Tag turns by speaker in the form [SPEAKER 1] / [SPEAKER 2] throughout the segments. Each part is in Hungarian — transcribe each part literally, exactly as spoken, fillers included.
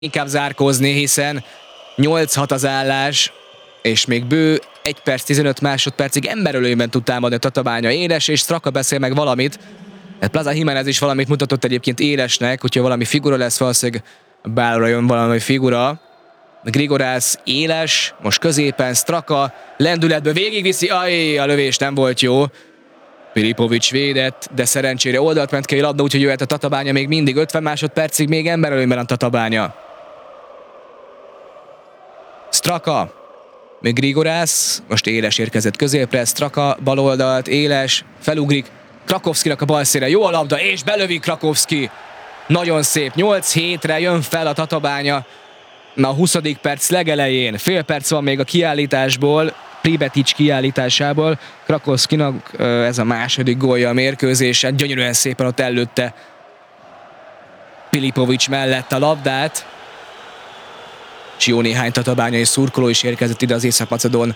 [SPEAKER 1] inkább zárkózni, hiszen nyolc hat az állás, és még bő egy perc, tizenöt másodpercig emberölőben tud támadni a Tatabánya. Éles és Straka beszél meg valamit. Plaza Jiménez is valamit mutatott egyébként Élesnek, hogyha valami figura lesz, valószínűleg bálra jön valami figura. Grigorász, Éles, most középen Straka, lendületből végigviszi, aj, a lövés nem volt jó. Filipovics védett, de szerencsére oldalt ment ki a labda, úgyhogy jöhet a Tatabánya még mindig ötven másodpercig, még emberölőben a Tatabánya. Straka, még Grigorász, most Éles érkezett középre, Straka baloldalt, Éles, felugrik Krakowskinak a balszére, jó a labda, és belövi Krakowski. Nagyon szép, nyolc hétre jön fel a Tatabánya. Na a huszadik perc legelején, fél perc van még a kiállításból, Pribetic kiállításából. Krakowskinak ez a második gólja a mérkőzésen, gyönyörűen szépen ott előtte Filipovics mellett a labdát. És jó néhány tatabányai szurkoló is érkezett ide az Észak-Macedón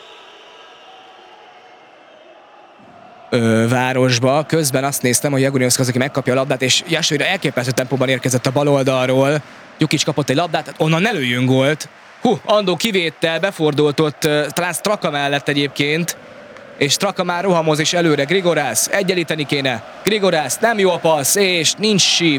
[SPEAKER 1] Ö, városba. Közben azt néztem, hogy Jaguniowski az, aki megkapja a labdát, és Jasvira elképesztő tempóban érkezett a bal oldalról. Jukic kapott egy labdát, onnan ne lőjön gólt. Hú, Andó kivétel, befordult ott, talán Straka mellett egyébként, és Straka már rohamoz is előre. Grigorász, egyenlíteni kéne. Grigorász, nem jó a passz, és nincs síp.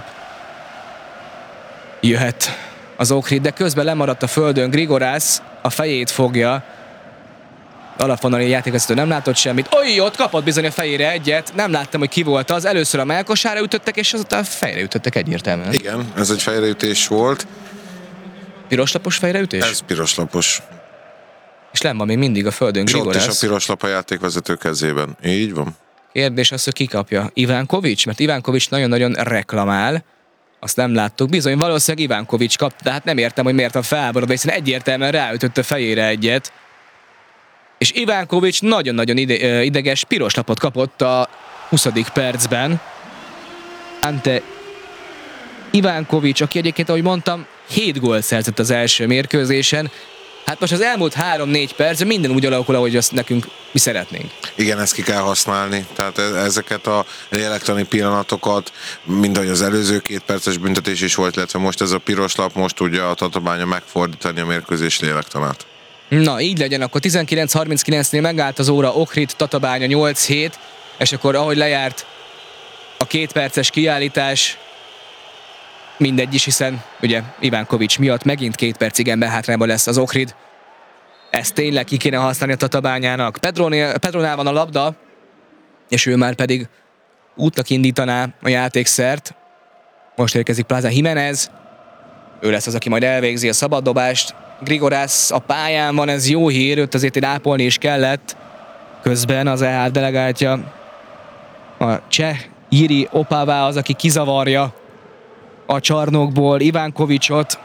[SPEAKER 1] Jöhet az Ohrid, de közben lemaradt a földön. Grigorász a fejét fogja. Alapvonali játékvezető nem látott semmit. Oly, ott kapott bizony a fejére egyet. Nem láttam, hogy ki volt az. Először a mellkosára ütöttek, és azután fejre ütöttek egyértelműen.
[SPEAKER 2] Igen, ez egy fejreütés volt.
[SPEAKER 1] Piroslapos fejreütés?
[SPEAKER 2] Ez piroslapos.
[SPEAKER 1] És nem van még mindig a földön Grigorász.
[SPEAKER 2] És ott is a piroslap a játékvezető kezében. Így van.
[SPEAKER 1] Kérdés az, hogy ki kapja. Ivánkovics? Mert Ivánkovics nagyon-nagyon reklamál. Azt nem láttuk. Bizony, valószínűleg Ivánkovics kap, de hát nem értem, hogy miért a felborodva, hiszen egyértelműen ráütött a fejére egyet. És Ivánkovics nagyon-nagyon ide, ideges piroslapot kapott a huszadik percben. Ante Ivánkovics, aki egyébként, ahogy mondtam, hét gólt szerzett az első mérkőzésen. Hát most az elmúlt három-négy perc minden úgy alakul, ahogy azt nekünk mi szeretnénk.
[SPEAKER 2] Igen, ezt ki kell használni. Tehát ezeket a lélektani pillanatokat, mind ahogy az előző két perces büntetés is volt, illetve most ez a piroslap, most tudja a Tatabánya megfordítani a mérkőzés lélektanát.
[SPEAKER 1] Na, így legyen, akkor tizenkilenc harminckilencnél megállt az óra, Ohrid Tatabánya nyolc hét, és akkor ahogy lejárt a két perces kiállítás, mindegy is, hiszen ugye Ivánkovics miatt megint két percig ember hátrányban lesz az Ohrid. Ezt tényleg ki kéne használni a Tatabányának. Pedronél, Pedronál van a labda, és ő már pedig útnak indítaná a játékszert. Most érkezik Plaza Jiménez. Ő lesz az, aki majd elvégzi a szabaddobást. Grigorász a pályán van, ez jó hír, őt azért ápolni is kellett. Közben az e há delegáltja a cseh Jiri Opava az, aki kizavarja a csarnokból Ivánkovicsot.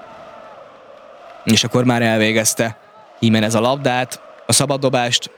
[SPEAKER 1] És akkor már elvégezte Jiménez a labdát, a szabaddobást.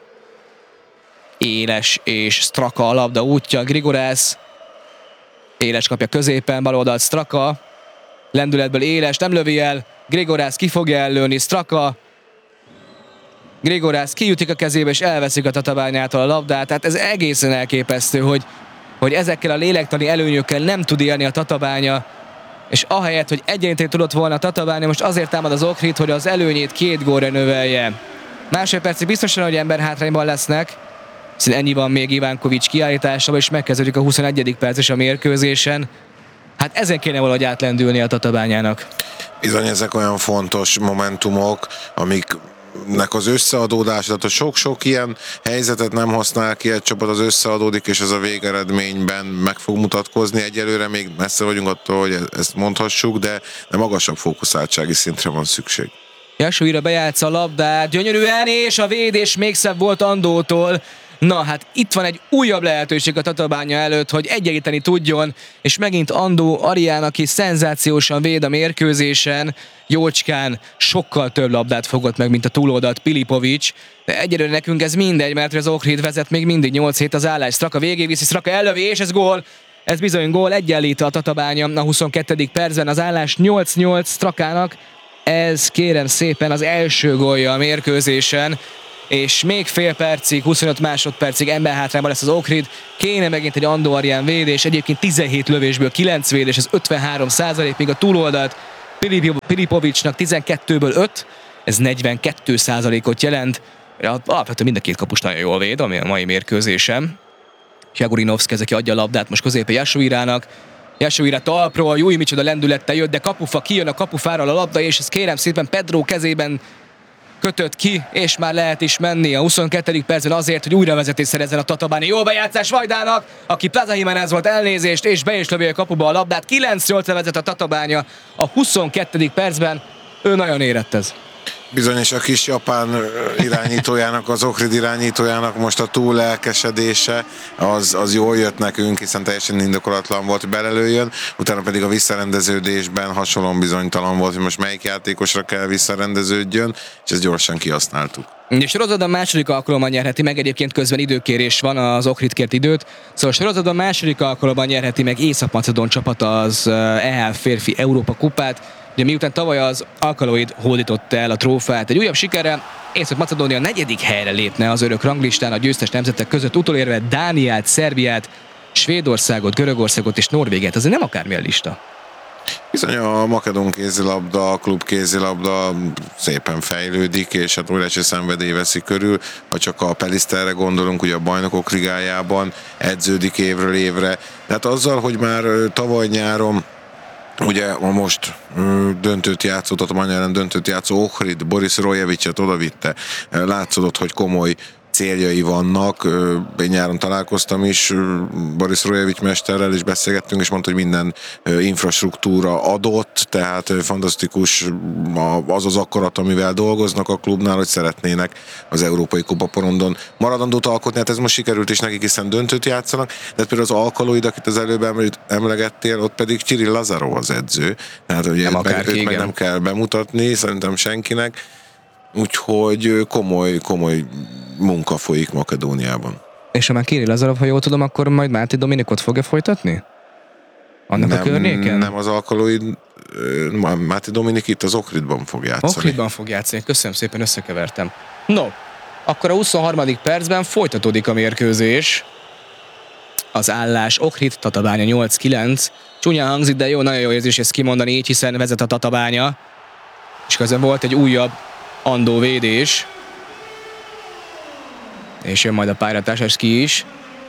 [SPEAKER 1] Éles és Straka a labda útja, Grigorász. Éles kapja középen, baloldalt Straka. Lendületből Éles, nem lövi el. Grigorász ki fogja ellőni, Straka. Grigorász kiütik a kezébe, és elveszik a Tatabányától a labdát. Tehát ez egészen elképesztő, hogy, hogy ezekkel a lélektani előnyökkel nem tud élni a Tatabánya, és ahelyett, hogy egyenlíteni tudott volna a Tatabánya, most azért támad az Ohrid, hogy az előnyét két gólra növelje. Másodpercig biztosan, hogy ember hátrányban lesznek, hiszen ennyi van még Ivánkovics kiállításával, és megkezdődik a huszonegyedik perces a mérkőzésen. Hát ezen kéne valahogy átlendülni a Tatabányának.
[SPEAKER 2] Bizony, ezek olyan fontos momentumok, amiknek az összeadódás, tehát a sok-sok ilyen helyzetet nem használ ki egy csapat, az összeadódik, és ez a végeredményben meg fog mutatkozni. Egyelőre még messze vagyunk attól, hogy ezt mondhassuk, de, de magasabb fókuszáltsági szintre van szükség.
[SPEAKER 1] Jasvira bejátsza a labdát, gyönyörűen, és a védés még szebb volt Andótól. Na, hát itt van egy újabb lehetőség a Tatabánya előtt, hogy egyenlíteni tudjon, és megint Andó Arián, aki szenzációsan véd a mérkőzésen, jócskán sokkal több labdát fogott meg, mint a túloldalt Filipovics, de egyelőre nekünk ez mindegy, mert az Ohrid vezet még mindig nyolc hét az állás. Straka végé viszi, Straka ellövi, és ez gól! Ez bizony gól, egyenlít a Tatabánya a huszonkettedik percben, az állás nyolc nyolc Strakának, ez kérem szépen az első gólja a mérkőzésen. És még fél percig, huszonöt másodpercig ember hátrányban lesz az Ohrid. Kéne megint egy Andó Arián védés, egyébként tizenhét lövésből kilenc védés, ez ötvenhárom százalék, még a túloldalt Pilipovicsnak tizenkettőből öt, ez negyvenkét százalékot jelent. Alapvetően mind a két kapus nagyon jól véd, ami a mai mérkőzésem. Jagurinovszki az, aki adja a labdát most középen Jászóirának. Jászóirá talpról, jó, micsoda lendülettel jött, de kapufa kijön a kapufáról a labda, és ez kérem szépen Pedro kezében kötött ki, és már lehet is menni a huszonkettedik percben azért, hogy újra vezetés szerezzen a Tatabánya. Jó bejátszás Vajdának, aki Plaza Jimenez volt, elnézést, és be is lövi a kapuba a labdát. kilenc nyolcra vezet a Tatabánya a huszonkettedik percben. Ő nagyon érett ez.
[SPEAKER 2] Bizony, és a kis japán irányítójának, az Ohrid irányítójának most a túl lelkesedése, az, az jól jött nekünk, hiszen teljesen indokolatlan volt, hogy belelőjön, utána pedig a visszarendeződésben hasonlóan bizonytalan volt, hogy most melyik játékosra kell visszarendeződjön, és ezt gyorsan kihasználtuk.
[SPEAKER 1] És sorozatban második alkalommal nyerheti meg, egyébként közben időkérés van, az Ohrid kért időt, szóval sorozatban második alkalommal nyerheti meg Észak-Macedón csapata az E H F férfi Európa kupát. Ugye miután tavaly az Alkaloid hódította el a trófeát egy újabb sikerrel, Észak-Macedónia negyedik helyre lépne az örök ranglistán a győztes nemzetek között, utolérve Dániát, Szerbiát, Svédországot, Görögországot és Norvégiát. Ez nem akármilyen lista.
[SPEAKER 2] Bizony a makedón kézilabda, a klub kézilabda szépen fejlődik, és hát óriási szenvedély veszi körül. Ha csak a Peliszterre gondolunk, ugye a Bajnokok Ligájában edződik évről évre. Tehát azzal, hogy már tavaly nyáron ugye a most döntőt játszott, a magyar ellen döntőt játszó Ohrid, Boris Rojevicsot odavitte. Látszódott, hogy komoly céljai vannak. Én nyáron találkoztam is Boris Rojevics mesterrel, és beszélgettünk, és mondta, hogy minden infrastruktúra adott, tehát fantasztikus az az akarat, amivel dolgoznak a klubnál, hogy szeretnének az Európai Kupaporondon maradandót alkotni. Hát ez most sikerült is nekik, hiszen döntőt játszanak, de például az Alkaloid, akit az előbb emlegettél, ott pedig Cirill Lazarov az edző. Tehát ugye
[SPEAKER 1] nem,
[SPEAKER 2] meg, őt meg nem kell bemutatni, szerintem senkinek. Úgyhogy komoly, komoly munka folyik Makedóniában.
[SPEAKER 1] És ha már Kirill Lazarov, ha jól tudom, akkor majd Máté Dominikot fogja folytatni? Annak nem, a környéken?
[SPEAKER 2] Nem az Alkaloid, Máté Dominik itt az Ohridban fog játszani.
[SPEAKER 1] Ohridban fog játszani, köszönöm szépen, összekevertem. No, akkor a huszonharmadik percben folytatódik a mérkőzés. Az állás Ohrid, Tatabánya nyolc kilenc. Csúnyán hangzik, de jó, nagyon jó érzés ezt kimondani így, hiszen vezet a Tatabánya. És közben volt egy újabb Andó védés. És jön majd a pályátás ki is.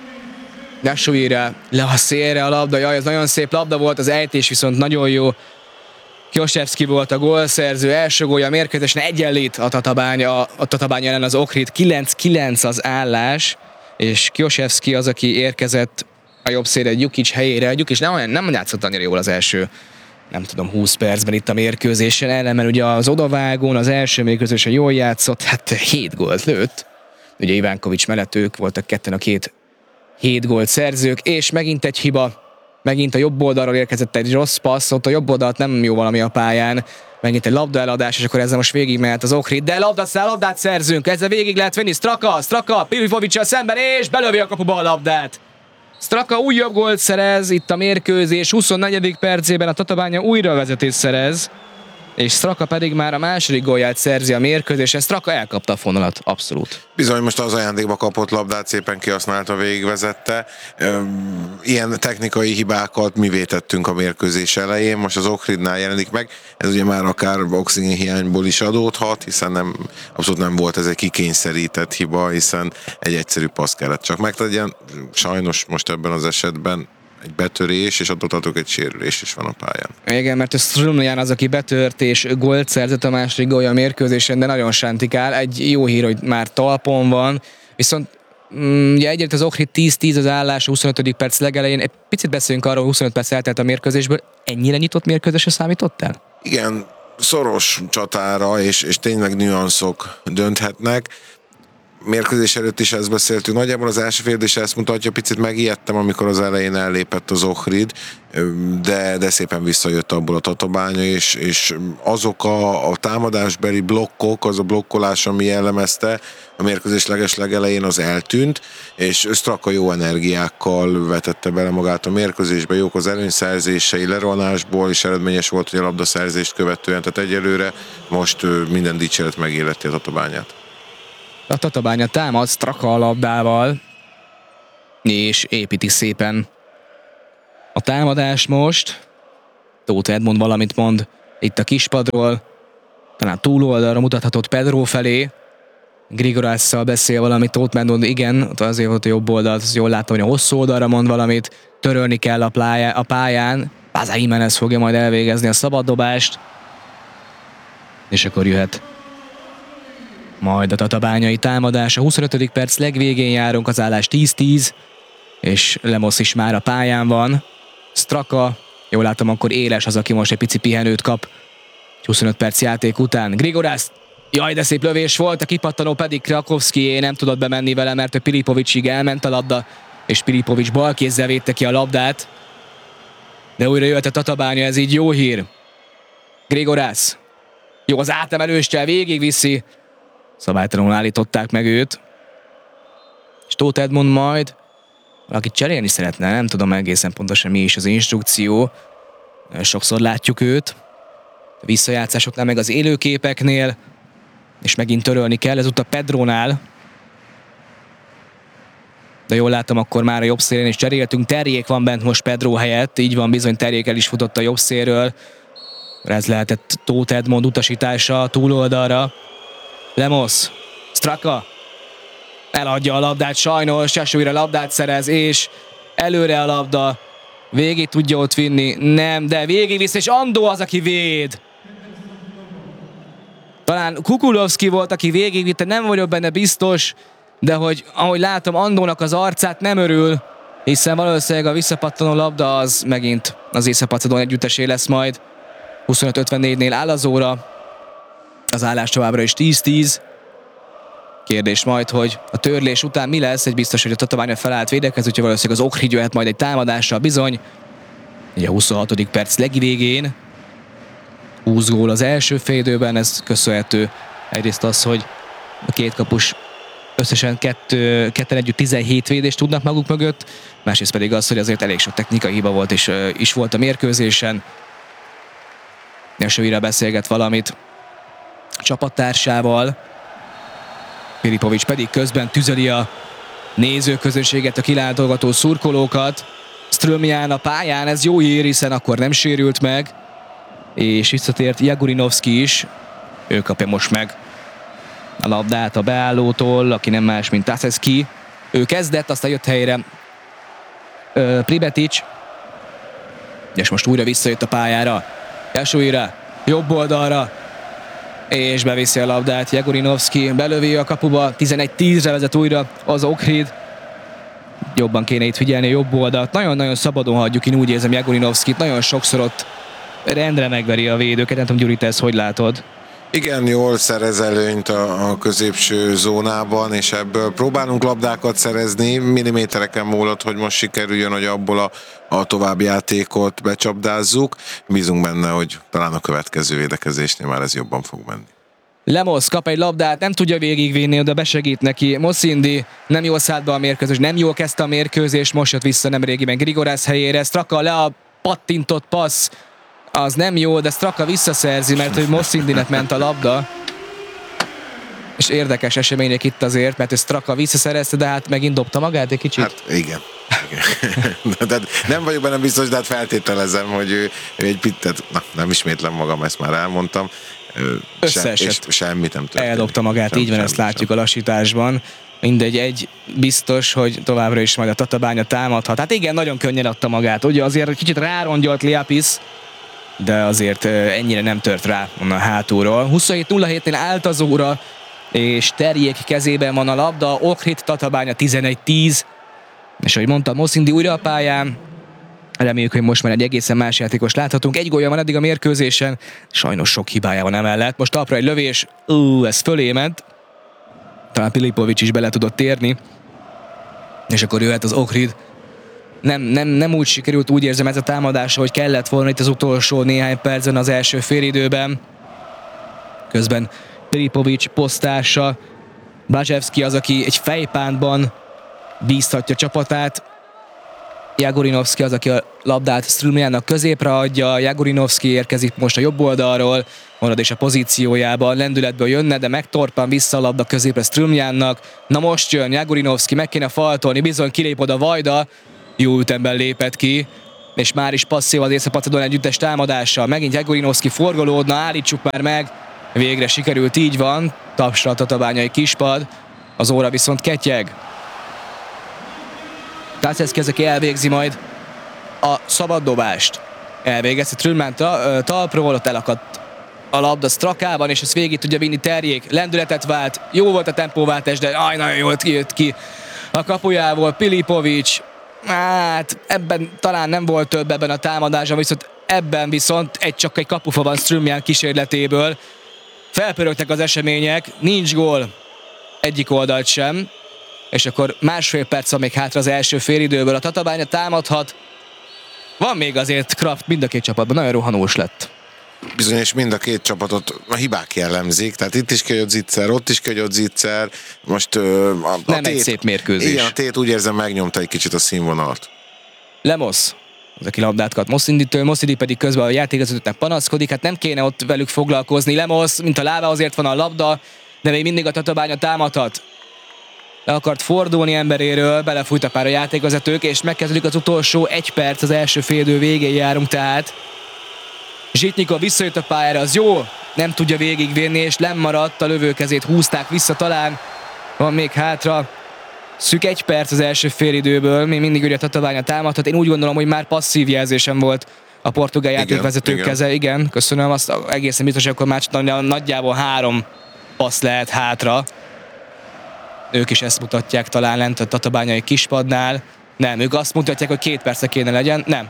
[SPEAKER 1] Jászóira le a szélre a labda, jaj, ez nagyon szép labda volt, az ejtés viszont nagyon jó. Kioszewski volt a gólszerző, első gólja a mérkőzésen, egyenlít a Tatabánya, a Tatabánya ellen az Ohrid, kilenc kilenc az állás, és Kioszewski az, aki érkezett a jobb szélre Gyukics helyére. Gyukics nem, nem játszott annyira jól az első, nem tudom, húsz percben itt a mérkőzésen, ellenben ugye az odavágón, az első mérkőzésen jól játszott, hát hét gólt lőtt. Ugye Ivánkovics mellett ők voltak ketten a két hét gólt szerzők, és megint egy hiba, megint a jobb oldalról érkezett egy rossz passz, ott a jobb oldalt nem jó valami a pályán, megint egy labda eladás, és akkor ezzel most végig mehet az Ohrid, de labdát, labdát szerzünk, ezzel végig lehet venni, Straka, Straka, Pilipovics-sal szemben, és belövi a kapuba a labdát. Straka újabb gólt szerez, itt a mérkőzés huszonnegyedik percében a Tatabánya újra vezetést szerez, és Straka pedig már a második gólját szerzi a mérkőzésen. Straka elkapta a fonalat, abszolút.
[SPEAKER 2] Bizony, most az ajándékba kapott labdát szépen kihasználta, végigvezette. Ilyen technikai hibákat mi vétettünk a mérkőzés elején, most az Ohridnál jelenik meg. Ez ugye már akár oxigén hiányból is adódhat, hiszen nem, abszolút nem volt ez egy kikényszerített hiba, hiszen egy egyszerű passz kellett csak megtegyen. Sajnos most ebben az esetben egy betörés, és adott egy sérülés is van a pályán.
[SPEAKER 1] Igen, mert Strumlján az, aki betört és gólt szerzett a második gólja a mérkőzésen, de nagyon sántikál. Egy jó hír, hogy már talpon van, viszont mm, ugye egyébként az Ohrid tíz tíz az állás a huszonötödik perc legelején. Egy picit beszéljünk arról, huszonöt perc eltelt a mérkőzésből. Ennyire nyitott mérkőzésre számítottál?
[SPEAKER 2] Igen, szoros csatára, és, és tényleg nüanszok dönthetnek. Mérkőzés előtt is ezt beszéltünk. Nagyjából az első félidős ezt mutatja, picit megijedtem, amikor az elején ellépett az Ohrid, de, de szépen visszajött abból a Tatabánya, és, és azok a, a támadásbeli blokkok, az a blokkolás, ami jellemezte a mérkőzés legesleg elején, az eltűnt, és Straka jó energiákkal vetette bele magát a mérkőzésbe, jók az előnyszerzései, leronásból is eredményes volt, hogy a labdaszerzést követően, tehát egyelőre most minden dicséret megilleti a Tatabányát.
[SPEAKER 1] A Tatabánya támad Straka a labdával, és építi szépen a támadás most. Tóth Edmond valamit mond itt a kispadról, talán túloldalra mutathatott Pedro felé. Grigorásszal beszél valamit, Tóth Mendon, igen, ott azért volt a jobb oldalt, jól láttam, hogy a hosszú oldalra mond valamit, törölni kell a, plájá, a pályán. Pázá Jiménez fogja majd elvégezni a szabaddobást, és akkor jöhet majd a tatabányai támadás. A huszonötödik perc legvégén járunk, az állás tíz tíz, és Lemos is már a pályán van. Straka, jól látom, akkor Éles az, aki most egy pici pihenőt kap huszonöt perc játék után. Grigorász, jaj, de szép lövés volt, a kipattanó pedig Krakowski nem tudott bemenni vele, mert a Pilipovicsig elment a labda, és Pilipovics bal kézzel védte ki a labdát. De újra jöhet a Tatabánya, ez így jó hír. Grigorász, jó, az átemelőstel végigviszi. Szabálytalanul állították meg őt. És Tóth Edmond majd valakit cserélni szeretne, nem tudom egészen pontosan mi is az instrukció. Sokszor látjuk őt. A visszajátszásoknál, meg az élőképeknél. És megint törölni kell, ezúttal Pedrónál. De jól látom, akkor már a jobb szélén is cseréltünk. Terjék van bent most Pedro helyett, így van, bizony Terjék el is futott a jobb szélről. Ez lehetett Tóth Edmond utasítása a túloldalra. Lemos, Straka eladja a labdát, sajnos Sesúlyra labdát szerez, és előre a labda, végig tudja ott vinni, nem, de végig visz, és Andó az, aki véd. Talán Kukulovszki volt, aki végigvitte, nem vagyok benne biztos, de hogy ahogy látom, Andónak az arcát nem örül, hiszen valószínűleg a visszapattanó labda az megint az Észak-Macedón együttesé lesz majd. huszonöt ötvennégynél áll az óra, az állás továbbra is tíz tíz. Kérdés majd, hogy a törlés után mi lesz, egy biztos, hogy a Tatabánya felállt védekező, úgyhogy valószínűleg az Ohrid jöhet majd egy támadással bizony. Ugye a huszonhatodik perc legvégén. húsz gól az első félidőben, ez köszönhető egyrészt az, hogy a két kapus összesen kettő, ketten együtt tizenhét védést tudnak maguk mögött, másrészt pedig az, hogy azért elég sok technikai hiba volt és uh, is volt a mérkőzésen. Nesőire beszélget valamit a csapattársával. Pilipovics pedig közben tüzeli a nézőközönséget, a kilátogató szurkolókat. Strömján a pályán, ez jó hír, hiszen akkor nem sérült meg, és visszatért Jagurinovszki is. Ő kapja most meg a labdát a beállótól, aki nem más, mint Taseszki. Ő kezdett, aztán jött helyre ö, Pribetic, és most újra visszajött a pályára. Jasúlyra, jobb oldalra, és beviszi a labdát. Jagurinovszki belövi a kapuba, tizenegy tízre vezet újra az Ohrid. Jobban kéne itt figyelni a jobb oldalt. Nagyon-nagyon szabadon hagyjuk, én úgy érzem Jagurinovszkit, nagyon sokszor ott rendre megveri a védőket. Nem tudom, Gyuri, te ezt hogy látod?
[SPEAKER 2] Igen, jól szerez előnyt a, a középső zónában, és ebből próbálunk labdákat szerezni, millimétereken múlott, hogy most sikerüljön, hogy abból a, a továbbjátékot becsapdázzuk. Bízunk benne, hogy talán a következő védekezésnél már ez jobban fog menni.
[SPEAKER 1] Lemos kap egy labdát, nem tudja végigvinni, oda besegít neki Moszindi, nem jól szállt be a mérkőzés, nem jól kezdte a mérkőzés, most jött vissza nemrégiben Grigorász helyére, Straka le a pattintott passz, az nem jó, de Straka visszaszerzi, mert hogy Moszindinnek ment a labda. És érdekes események itt azért, mert Straka visszaszerezte, de hát megint dobta magát egy kicsit.
[SPEAKER 2] Hát igen. igen. de nem vagyok benne biztos, de hát feltételezem, hogy ő, ő egy pittet, na, nem ismétlem magam, ezt már elmondtam.
[SPEAKER 1] Összeesett.
[SPEAKER 2] És semmit nem történt.
[SPEAKER 1] Eldobta magát, sem, így van, ezt látjuk sem. A lassításban. Mindegy, egy biztos, hogy továbbra is majd a Tatabánya támadhat. Hát igen, nagyon könnyen adta magát. Ugye azért kicsit rárongyolt Liapis, de azért ennyire nem tört rá onnan hátulról. huszonhét nulla hétnél állt az óra, és Terjék kezében van a labda. Ohrid Tatabánya tizenegy tíz. És ahogy mondtam, Moszindi újra a pályán. Reméljük, hogy most már egy egészen más játékos láthatunk. Egy gólja van eddig a mérkőzésen. Sajnos sok hibája van emellett. Most talpra egy lövés. Ú, ez fölé ment. Talán Pilipovics is bele tudott térni. És akkor jöhet az Ohrid. Nem, nem, nem úgy sikerült, úgy érzem, ez a támadás, hogy kellett volna itt az utolsó néhány percen az első félidőben. Közben Pilipovics posztása. Bajevski az, aki egy fejpántban bíztatja csapatát. Jagurinovszki az, aki a labdát Strumjának középre adja. Jagurinovszki érkezik most a jobb oldalról, marad és a pozíciójában, lendületből jönne, de megtorpan vissza a labda középre Strumjának. Na most jön Jagurinovszki, meg kéne faltolni, bizony kilép oda Vajda. Jó ütemben lépett ki, és már is passzív az Észak-Macedón együttes támadással. Megint Jegorinovszki forgolódna, állítsuk már meg. Végre sikerült, így van. Tapsra a tatabányai kispad. Az óra viszont ketyeg. Tászeszki az, aki elvégzi majd a szabaddobást. Elvégezte Trüllmann talpról, ott elakadt a labda Strakában, és ezt végig tudja vinni Terjék. Lendületet vált, jó volt a tempóváltás, de aj, nagyon jól kijött ki a kapujából. Pilipovics, hát ebben talán nem volt több ebben a támadásban, viszont ebben viszont egy csak egy kapufa van Strumjan kísérletéből. Felpörögtek az események, nincs gól egyik oldalt sem, és akkor másfél perc van még hátra az első félidőből. A Tatabánya támadhat. Van még azért Kraft mind a két csapatban, nagyon rohanós lett.
[SPEAKER 2] Bizony, és mind a két csapatot a hibák jellemzik, tehát itt is kell, Zicser, ott is kell, Zicser. Most a, a
[SPEAKER 1] nem
[SPEAKER 2] tét,
[SPEAKER 1] egy szép mérkőzés.
[SPEAKER 2] Igen, a tét úgy érzem megnyomta egy kicsit a színvonalat.
[SPEAKER 1] Lemos, az aki labdát kap Moszinditől, Moszindi pedig közben a játékvezetőknek panaszkodik, hát nem kéne ott velük foglalkozni. Lemos, mint a lába, azért van a labda, de még mindig a Tatabánya támadhat. Le akart fordulni emberéről, belefújta pár a játékvezetők, és megkezdődik az utolsó egy perc, az első félidő végén járunk tehát. Zsitnyikov visszajött a pályára, az jó, nem tudja végigvinni, és lemaradt, a lövőkezét húzták vissza talán. Van még hátra szűk egy perc az első félidőből, még mindig ugye a Tatabánya támadhat. Én úgy gondolom, hogy már passzív jelzésem volt a portugál játékvezetők igen, keze. Igen. igen, köszönöm, azt egészen biztos, hogy akkor már nagyjából három passz lehet hátra. Ők is ezt mutatják talán lent a tatabányai kispadnál. Nem, ők azt mutatják, hogy két perce kéne legyen. Nem.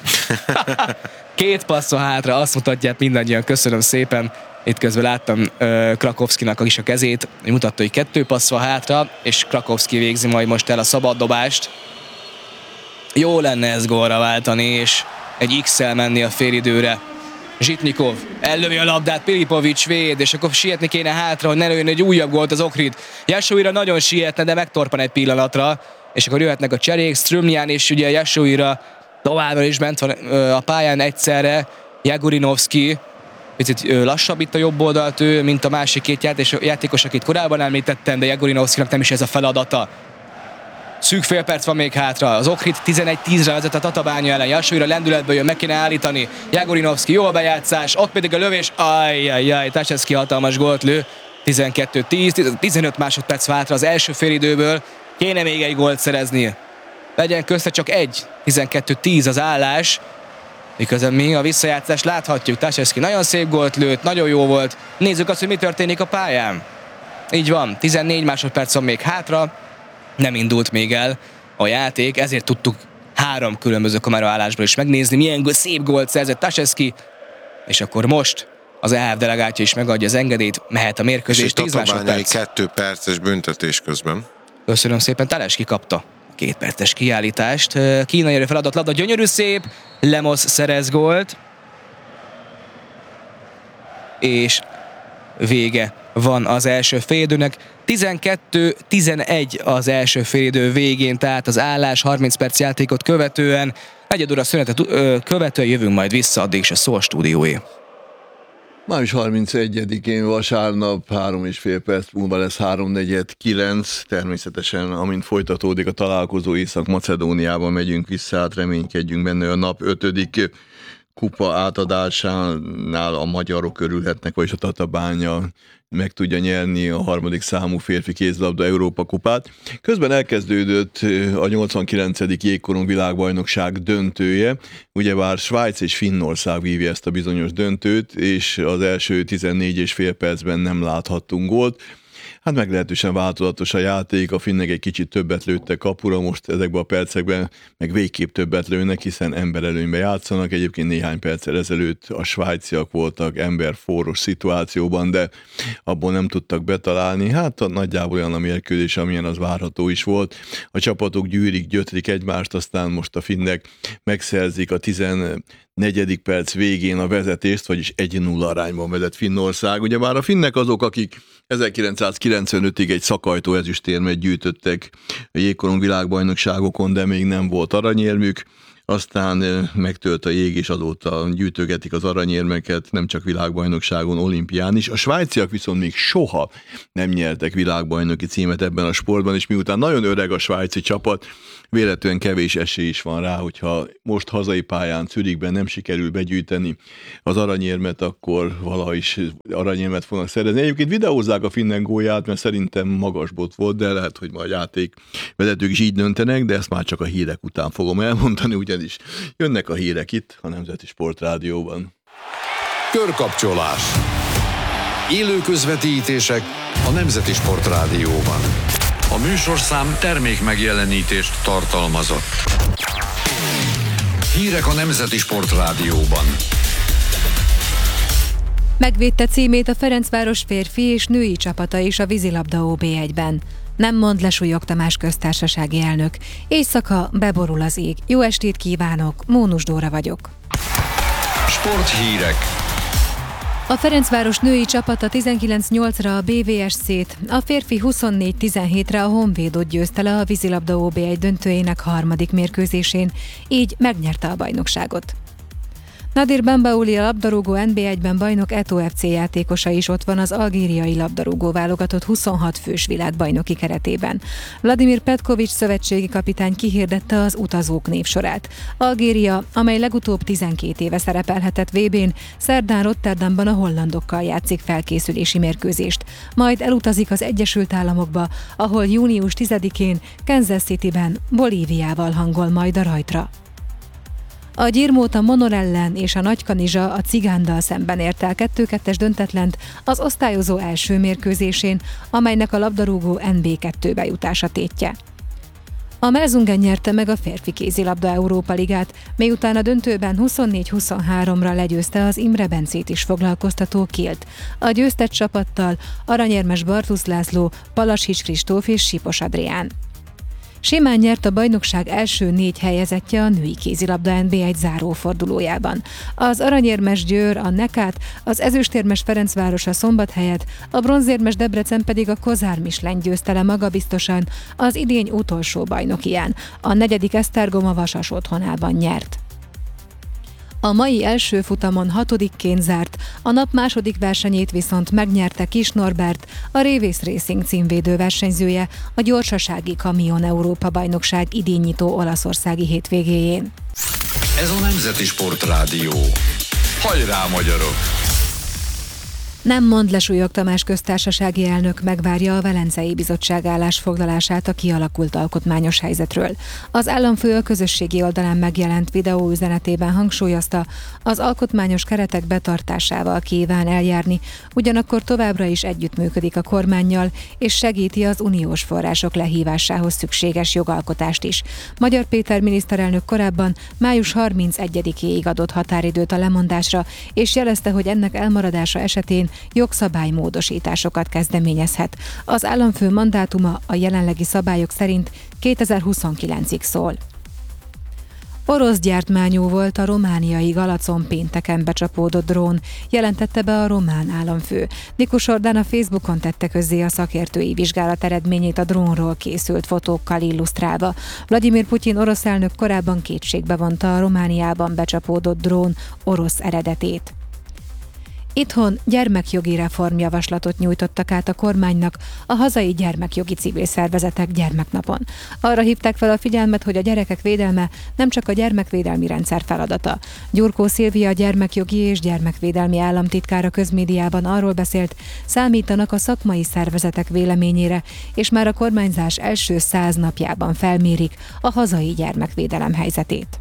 [SPEAKER 1] Két passz hátra, azt mutatják mindannyian, köszönöm szépen. Itt közben láttam uh, Krakowskinak is a kezét, hogy mutatta, hogy kettő passz van hátra, és Krakowski végzi majd most el a szabaddobást. Jó lenne ezt gólra váltani, és egy X-el menni a félidőre. Zsitnyikov ellövi a labdát, Pilipovics véd, és akkor sietni kéne hátra, hogy ne lőjön egy újabb gólt az Ohrid. Jesúira nagyon sietne, de megtorpan egy pillanatra, és akkor jöhetnek a cserék. Strumjan és ugye Jesúira továbbra is bent van a pályán egyszerre. Jegorinovszki picit lassabb itt a jobb oldalt ő, mint a másik két játékos, akit korábban említettem, de Jegorinovszkinak nem is ez a feladata. Szűk fél perc van még hátra. Az Ohrid tizenegy tízre vezet a Tatabánya ellen. Jesúira lendületből jön, meg kéne állítani. Jegorinovszki, jó a bejátszás, ott pedig a lövés. Ajjajjaj, Tácseszki hatalmas gólt lő. tizenkettő tíz, tizenöt másodperc hátra az első félidőből. Kéne még egy gólt szerezni. Legyen közte csak egy. tizenkettő tíz az állás. Miközben mi a visszajátszást láthatjuk. Tácseszki nagyon szép gólt lőtt, nagyon jó volt. Nézzük azt, hogy mi történik a pályán. Így van, tizennégy másodperc van még hátra. Nem indult még el a játék, ezért tudtuk három különböző kameraállásból is megnézni, milyen szép gólt szerzett Tácseszki, és akkor most az é há ef delegátja is megadja az engedélyt, mehet a mérkőzés, tíz másodperc.
[SPEAKER 2] kettő perces büntetés közben.
[SPEAKER 1] Köszönöm szépen, Teleski kapta két perces kiállítást. Kínai erő feladott labda, gyönyörű szép, Lemos szerez gólt, és vége van az első félidőnek. tizenkettő tizenegy az első félidő végén, tehát az állás harminc perc játékot követően. Negyed óra szünetet követően jövünk majd vissza, addig is a Szól stúdióé.
[SPEAKER 3] május harmincegyedikén vasárnap, három és fél perc múlva lesz háromnegyed kilenc. Természetesen, amint folytatódik a találkozó, Észak-Macedóniában megyünk vissza, hát reménykedjünk benne, hogy a nap ötödik kupa átadásánál a magyarok örülhetnek, vagyis a Tatabánya meg tudja nyerni a harmadik számú férfi kézilabda Európa kupát. Közben elkezdődött a nyolcvankilencedik jégkorong világbajnokság döntője, ugyebár Svájc és Finnország vívja ezt a bizonyos döntőt, és az első tizennégy és fél percben nem láthattunk gólt. Hát meglehetősen változatos a játék, a finnek egy kicsit többet lőttek kapura, most ezekben a percekben meg végképp többet lőnek, hiszen emberelőnybe játszanak. Egyébként néhány perccel ezelőtt a svájciak voltak emberforros szituációban, de abból nem tudtak betalálni. Hát nagyjából olyan a mérkőzés, amilyen az várható is volt. A csapatok gyűrik, gyötrik egymást, aztán most a finnek megszerzik a tizennegyedik perc végén a vezetést, vagyis egy nulla arányban vezet Finnország. Ugye már a finnek azok, akik ezerkilencszázkilencvenötig egy szakajtó ezüstérmet gyűjtöttek a jégkorong világbajnokságokon, de még nem volt aranyérmük. aztán megtölt a jég, és azóta gyűjtögetik az aranyérmeket, nem csak világbajnokságon, olimpián is. A svájciak viszont még soha nem nyertek világbajnoki címet ebben a sportban, és miután nagyon öreg a svájci csapat, véletlenül kevés esély is van rá, hogyha most hazai pályán Zürichben nem sikerül begyűjteni az aranyérmet, akkor valaha is aranyérmet fognak szerezni. Egyébként videózzák a finnen gólját, mert szerintem magas bot volt, de lehet, hogy majd játékvezetők is így döntenek, de ezt már csak a hírek után fogom elmondani, ugyanis jönnek a hírek itt a Nemzeti Sportrádióban.
[SPEAKER 4] Körkapcsolás. Élő közvetítések a Nemzeti Sportrádióban. A műsorszám termék megjelenítést tartalmazott. Hírek a Nemzeti Sportrádióban.
[SPEAKER 5] Megvédte címét a Ferencváros férfi és női csapata is a vízilabda ó bé egyben. Nem mond le Súlyog Tamás köztársasági elnök. Éjszaka beborul az ég. Jó estét kívánok, Mónus Dóra vagyok.
[SPEAKER 4] Sporthírek.
[SPEAKER 5] A Ferencváros női csapata tizenkilenc nyolcra a bé vé es cét, a férfi huszonnégy tizenhétre a Honvédot győzte le a vízilabda ó bé egy döntőjének harmadik mérkőzésén, így megnyerte a bajnokságot. Nadir Bambaouli, a labdarúgó en bé egyben bajnok Eto ef cé játékosa is ott van az algériai labdarúgó válogatott huszonhat fős világbajnoki keretében. Vladimir Petkovics szövetségi kapitány kihirdette az utazók névsorát. Algéria, amely legutóbb tizenkét éve szerepelhetett vé bén, szerdán Rotterdamban a hollandokkal játszik felkészülési mérkőzést. Majd elutazik az Egyesült Államokba, ahol június tizedikén Kansas Cityben Bolíviával hangol majd a rajtra. A Gyirmót a Monor ellen és a Nagykanizsa a Cigándal szemben ért el kettő kettes döntetlent az osztályozó első mérkőzésén, amelynek a labdarúgó en bé kettőbe jutása tétje. A Melzungen nyerte meg a férfi kézilabda Európa Ligát, miután a döntőben huszonnégy huszonháromra legyőzte az Imre Bencét is foglalkoztató Kielt. A győztett csapattal aranyérmes Bartusz László, Palasics Kristóf és Sipos Adrián. Simán nyert a bajnokság első négy helyezettje a női kézilabda en bé egy zárófordulójában. Az aranyérmes Győr a Nekát, az ezüstérmes Ferencváros a Szombathelyet, a bronzérmes Debrecen pedig a Kozár Mislen győzte le magabiztosan az idény utolsó bajnokiján. A negyedik Esztergom a Vasas otthonában nyert. A mai első futamon hatodikként zárt, a nap második versenyét viszont megnyerte Kis Norbert, a Révész Racing címvédő versenyzője a gyorsasági kamion Európa-bajnokság idénynyitó olaszországi hétvégéjén.
[SPEAKER 4] Ez a Nemzeti Sportrádió. Hajrá, magyarok!
[SPEAKER 5] Nem mond le Súlyog Tamás köztársasági elnök, megvárja a Velencei Bizottság állásfoglalását a kialakult alkotmányos helyzetről. Az államfő a közösségi oldalán megjelent videóüzenetében hangsúlyozta, az alkotmányos keretek betartásával kíván eljárni, ugyanakkor továbbra is együttműködik a kormánnyal, és segíti az uniós források lehívásához szükséges jogalkotást is. Magyar Péter miniszterelnök korábban május harmincegyedikéig adott határidőt a lemondásra, és jelezte, hogy ennek elmaradása esetén jogszabálymódosításokat kezdeményezhet. Az államfő mandátuma a jelenlegi szabályok szerint kétezer-huszonkilencig szól. Orosz gyártmányú volt a romániai Galacon pénteken becsapódott drón, jelentette be a román államfő. Nikus Ordán a Facebookon tette közzé a szakértői vizsgálat eredményét a drónról készült fotókkal illusztrálva. Vladimir Putyin orosz elnök korábban kétségbe vonta a Romániában becsapódott drón orosz eredetét. Itthon gyermekjogi reformjavaslatot nyújtottak át a kormánynak a hazai gyermekjogi civil szervezetek gyermeknapon. Arra hívták fel a figyelmet, hogy a gyerekek védelme nem csak a gyermekvédelmi rendszer feladata. Gyurkó Szilvia, a gyermekjogi és gyermekvédelmi államtitkára közmédiában arról beszélt, számítanak a szakmai szervezetek véleményére, és már a kormányzás első száz napjában felmérik a hazai gyermekvédelem helyzetét.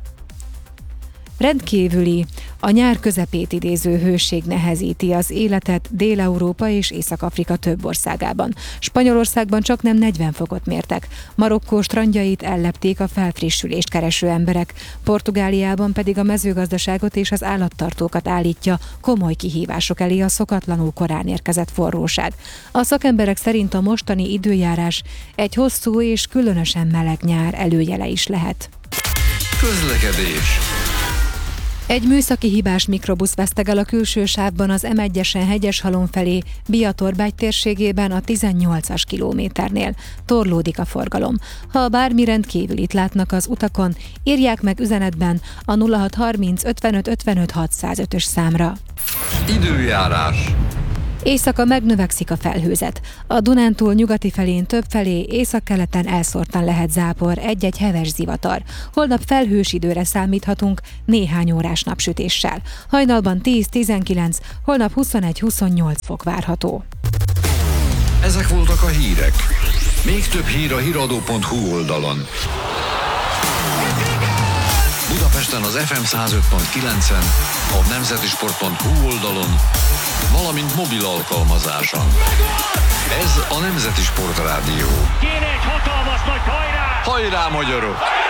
[SPEAKER 5] Rendkívüli, a nyár közepét idéző hőség nehezíti az életet Dél-Európa és Észak-Afrika több országában. Spanyolországban csaknem negyven fokot mértek, Marokkó strandjait ellepték a felfrissülést kereső emberek, Portugáliában pedig a mezőgazdaságot és az állattartókat állítja komoly kihívások elé a szokatlanul korán érkezett forróság. A szakemberek szerint a mostani időjárás egy hosszú és különösen meleg nyár előjele is lehet.
[SPEAKER 4] Közlekedés.
[SPEAKER 5] Egy műszaki hibás mikrobusz veszteg el a külső sávban az em egyesen Hegyeshalom felé, Biatorbágy térségében a tizennyolcas kilométernél. Torlódik a forgalom. Ha bármi rendkívülit látnak az utakon, írják meg üzenetben a nulla hat harminc ötvenöt ötvenöt hatszázötös számra.
[SPEAKER 4] Időjárás.
[SPEAKER 5] Éjszaka megnövekszik a felhőzet. A Dunántúl nyugati felén többfelé, északkeleten elszórtan lehet zápor, egy-egy heves zivatar. Holnap felhős időre számíthatunk, néhány órás napsütéssel. Hajnalban tíz-tizenkilenc, holnap huszonegy-huszonnyolc fok várható.
[SPEAKER 4] Ezek voltak a hírek. Még több hír a híradó pont hu oldalon. Budapesten az ef em száz öt pont kilencen, a nemzetisport pont hu oldalon, valamint mobil alkalmazáson. Ez a Nemzeti Sport Rádió.
[SPEAKER 6] Kéne egy hatalmas nagy hajrá!
[SPEAKER 4] Hajrá, magyarok!